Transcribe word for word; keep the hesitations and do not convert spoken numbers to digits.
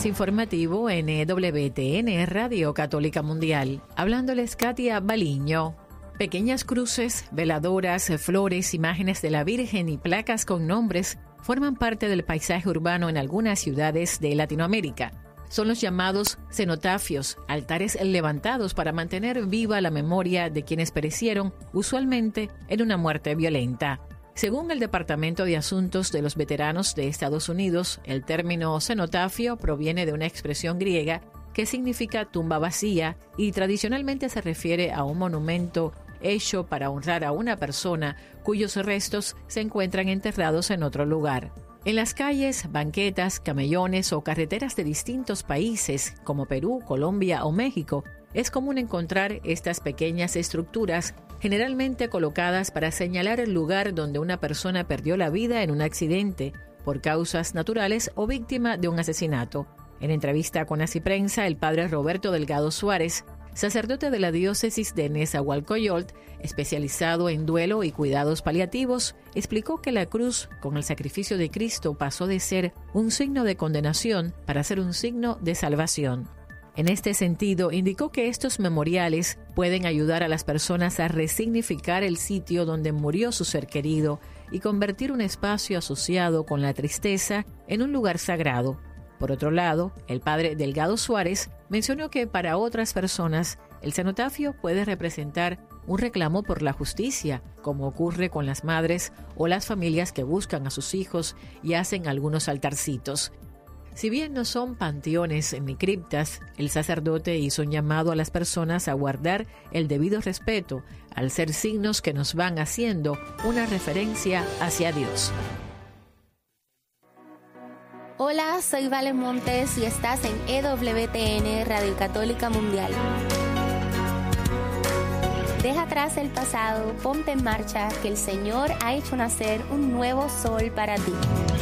Flash informativo en E W T N Radio Católica Mundial. Hablándoles Katia Baliño. Pequeñas cruces, veladoras, flores, imágenes de la Virgen y placas con nombres forman parte del paisaje urbano en algunas ciudades de Latinoamérica. Son los llamados cenotafios, altares levantados para mantener viva la memoria de quienes perecieron, usualmente en una muerte violenta. Según el Departamento de Asuntos de los Veteranos de Estados Unidos, el término cenotafio proviene de una expresión griega que significa tumba vacía y tradicionalmente se refiere a un monumento hecho para honrar a una persona cuyos restos se encuentran enterrados en otro lugar. En las calles, banquetas, camellones o carreteras de distintos países como Perú, Colombia o México, es común encontrar estas pequeñas estructuras, generalmente colocadas para señalar el lugar donde una persona perdió la vida en un accidente, por causas naturales o víctima de un asesinato. En entrevista con Así Prensa, el padre Roberto Delgado Suárez, sacerdote de la diócesis de Nezahualcóyotl, especializado en duelo y cuidados paliativos, explicó que la cruz con el sacrificio de Cristo pasó de ser un signo de condenación para ser un signo de salvación. En este sentido, indicó que estos memoriales pueden ayudar a las personas a resignificar el sitio donde murió su ser querido y convertir un espacio asociado con la tristeza en un lugar sagrado. Por otro lado, el padre Delgado Suárez mencionó que para otras personas el cenotafio puede representar un reclamo por la justicia, como ocurre con las madres o las familias que buscan a sus hijos y hacen algunos altarcitos. Si bien no son panteones ni criptas, el sacerdote hizo un llamado a las personas a guardar el debido respeto, al ser signos que nos van haciendo una referencia hacia Dios. Hola, soy Vale Montes y estás en E W T N Radio Católica Mundial. Deja atrás el pasado, ponte en marcha, que el Señor ha hecho nacer un nuevo sol para ti.